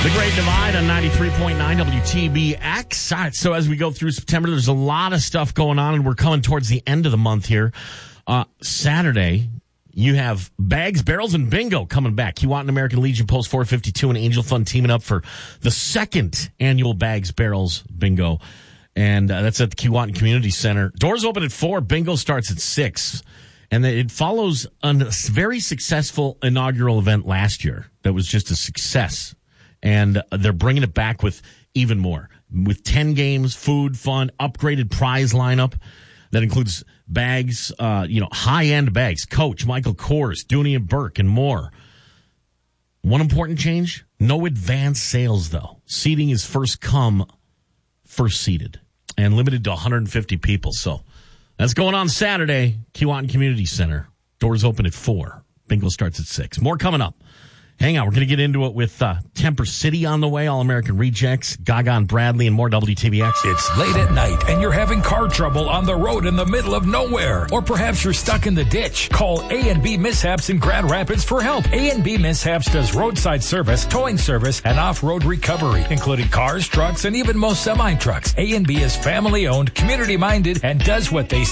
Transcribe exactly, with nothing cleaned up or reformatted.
The Great Divide on ninety-three point nine W T B X. All right, so as we go through September, there's a lot of stuff going on, and we're coming towards the end of the month here. Uh, Saturday, you have Bags, Barrels, and Bingo coming back. Keewatin American Legion Post four fifty-two and Angel Fund teaming up for the second annual Bags, Barrels, Bingo. And uh, that's at the Keewatin Community Center. Doors open at four. Bingo starts at six. And it follows a very successful inaugural event last year that was just a success. And they're bringing it back with even more. With ten games, food, fun, upgraded prize lineup that includes bags, uh, you know, high-end bags. Coach, Michael Kors, Dooney and Burke, and more. One important change, no advance sales, though. Seating is first come, first seated, and limited to one hundred fifty people. So that's going on Saturday, Keewatin Community Center. Doors open at four. Bingo starts at six. More coming up. Hang on, we're going to get into it with uh, Temper City on the way, All-American Rejects, Gaga and Bradley, and more W T B X. It's late at night, and you're having car trouble on the road in the middle of nowhere. Or perhaps you're stuck in the ditch. Call A and B Mishaps in Grand Rapids for help. A and B Mishaps does roadside service, towing service, and off-road recovery, including cars, trucks, and even most semi-trucks. A and B is family-owned, community-minded, and does what they